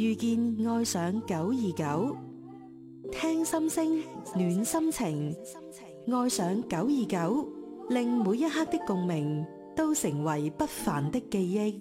遇見愛上929，聽心聲，暖心情，愛上929，令每一刻的共鳴都成為不凡的記憶。